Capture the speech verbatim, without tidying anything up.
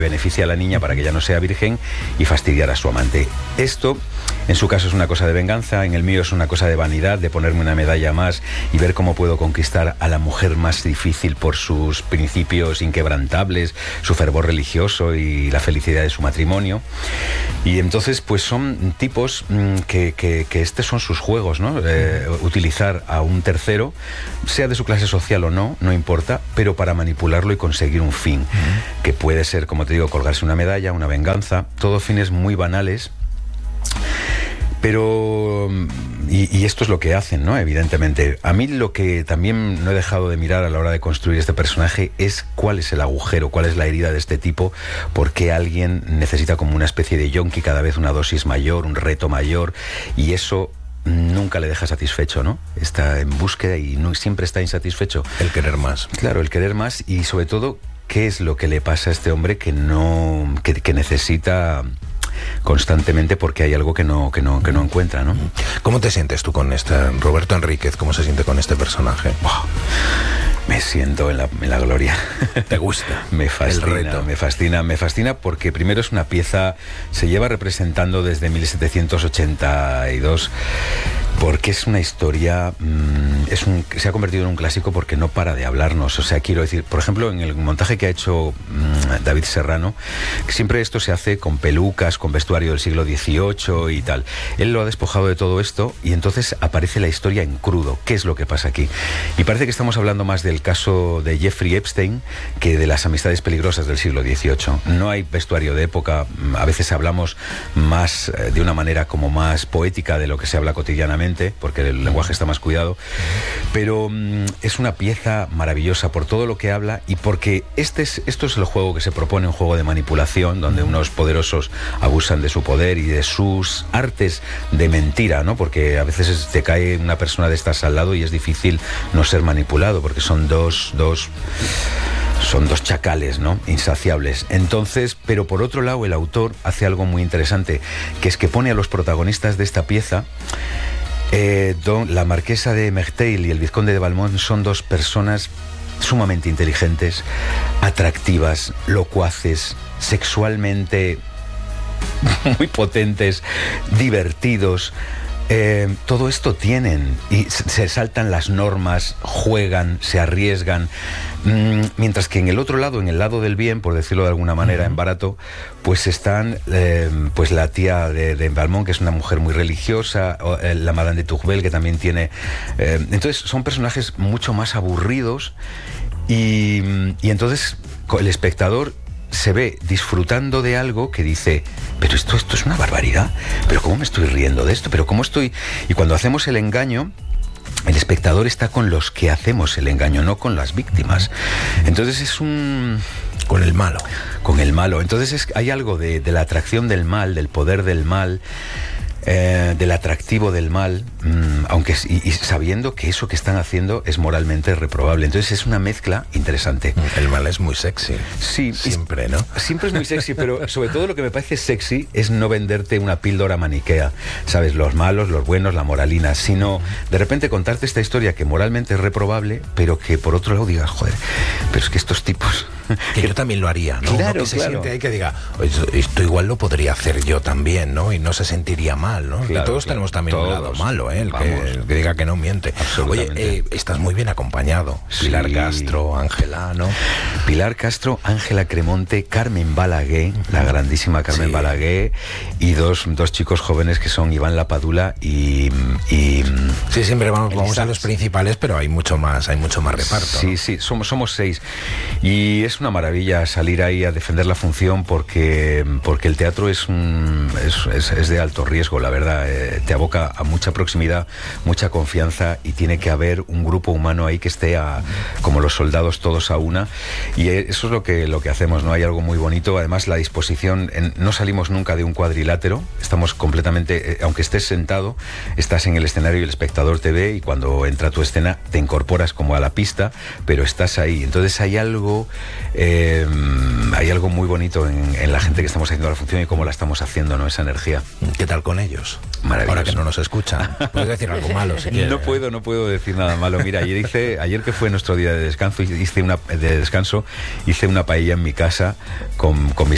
beneficia a la niña para que ella no sea virgen y fastidiar a su amante. Esto, en su caso, es una cosa de venganza, en el mío es una cosa de vanidad, de ponerme una medalla más y ver cómo puedo conquistar a la mujer más difícil por sus principios inquebrantables, su fervor religioso y la felicidad de su matrimonio. Y entonces, pues son tipos mmm, que, que, que estos son sus juegos, ¿no? Eh, utilizar a un tercero, sea de su clase social o no, no importa, pero para manipularlo y conseguir un fin, uh-huh. que puede ser, como te digo, colgarse una medalla, una venganza, todos fines muy banales. Pero, y, y esto es lo que hacen, ¿no? Evidentemente. A mí lo que también no he dejado de mirar a la hora de construir este personaje es cuál es el agujero, cuál es la herida de este tipo, por qué alguien necesita como una especie de yonki cada vez una dosis mayor, un reto mayor, y eso nunca le deja satisfecho, ¿no? Está en búsqueda y no, siempre está insatisfecho. El querer más. Claro, el querer más y sobre todo, ¿qué es lo que le pasa a este hombre que no, que, que necesita constantemente porque hay algo que no, que no, que no encuentra, ¿no? ¿Cómo te sientes tú con este Roberto Enríquez? ¿Cómo se siente con este personaje? Wow. Me siento en la, en la gloria. ¿Te gusta? Me fascina, el reto. me fascina, me fascina porque primero es una pieza, se lleva representando desde mil setecientos ochenta y dos, porque es una historia, mmm, es un, se ha convertido en un clásico porque no para de hablarnos. O sea, quiero decir, por ejemplo, en el montaje que ha hecho mmm, David Serrano, que siempre esto se hace con pelucas, con vestuario del siglo dieciocho y tal. Él lo ha despojado de todo esto y entonces aparece la historia en crudo. ¿Qué es lo que pasa aquí? Y parece que estamos hablando más del caso de Jeffrey Epstein que de las amistades peligrosas del siglo dieciocho. No hay vestuario de época, a veces hablamos más de una manera como más poética de lo que se habla cotidianamente, porque el lenguaje está más cuidado, pero um, es una pieza maravillosa por todo lo que habla y porque este es, esto es el juego que se propone, un juego de manipulación donde unos poderosos abusan de su poder y de sus artes de mentira, ¿no? Porque a veces te cae una persona de estas al lado y es difícil no ser manipulado porque son dos, dos, son dos chacales, ¿no? Insaciables. Entonces, pero por otro lado, el autor hace algo muy interesante, que es que pone a los protagonistas de esta pieza. Eh, don, la marquesa de Merteuil y el vizconde de Valmont son dos personas sumamente inteligentes, atractivas, locuaces, sexualmente muy potentes, divertidos. Eh, todo esto tienen y se saltan las normas, juegan, se arriesgan, mm, mientras que en el otro lado, en el lado del bien, por decirlo de alguna manera, uh-huh. en barato, pues están eh, pues la tía de, de Valmont, que es una mujer muy religiosa, o, eh, la Madame de Tourbel, que también tiene eh, entonces son personajes mucho más aburridos y, y entonces el espectador se ve disfrutando de algo que dice, pero esto, esto es una barbaridad, pero cómo me estoy riendo de esto, pero cómo estoy... Y cuando hacemos el engaño, el espectador está con los que hacemos el engaño, no con las víctimas. Entonces es un... Con el malo. Con el malo. Entonces es, hay algo de, de la atracción del mal, del poder del mal, eh, del atractivo del mal, mmm, aunque y, y sabiendo que eso que están haciendo es moralmente reprobable. Entonces es una mezcla interesante. El mal es muy sexy. Sí, siempre, ¿no? Siempre es muy sexy, pero sobre todo lo que me parece sexy es no venderte una píldora maniquea, ¿sabes? Los malos, los buenos, la moralina, sino de repente contarte esta historia que moralmente es reprobable, pero que por otro lado digas, joder, pero es que estos tipos... Que yo también lo haría, ¿no? Claro, Uno que se claro. siente ahí que diga, esto igual lo podría hacer yo también, ¿no? Y no se sentiría mal, ¿no? Claro, que todos claro. tenemos también Todos. un lado malo, ¿eh? El que, el que diga que no miente. Oye, eh, estás muy bien acompañado. Sí. Pilar Castro, Ángela, ¿no? Pilar Castro, Ángela Cremonte, Carmen Balaguer, uh-huh. la grandísima Carmen sí. Balaguer, y dos, dos chicos jóvenes que son Iván Lapadula y... y sí, siempre vamos, vamos a los principales, pero hay mucho más, hay mucho más reparto. Sí, ¿no? sí, somos, somos seis. Y es una maravilla salir ahí a defender la función porque, porque el teatro es, un, es, es, es de alto riesgo, la verdad. Eh, te aboca a mucha proximidad, mucha confianza y tiene que haber un grupo humano ahí que esté a, como los soldados todos a una. Y eso es lo que, lo que hacemos, ¿no? Hay algo muy bonito. Además, la disposición, en, no salimos nunca de un cuadrilátero, estamos completamente, eh, aunque estés sentado, estás en el escenario y el espectador te ve y cuando entra tu escena te incorporas como a la pista, pero estás ahí. Entonces hay algo... Eh, hay algo muy bonito en, en la gente que estamos haciendo la función y cómo la estamos haciendo, ¿no? Esa energía. ¿Qué tal con ellos? Maravilloso. Ahora que no nos escuchan. ¿Puedes decir algo malo si quieres? No puedo, no puedo decir nada malo. Mira, ayer hice, ayer que fue nuestro día de descanso, hice una de descanso, hice una paella en mi casa con, con mis